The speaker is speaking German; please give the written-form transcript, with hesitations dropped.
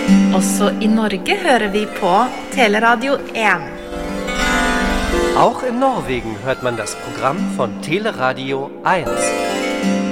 Også i Norge hører vi på Teleradio 1. Auch in Norwegen hört man das Programm von Teleradio 1.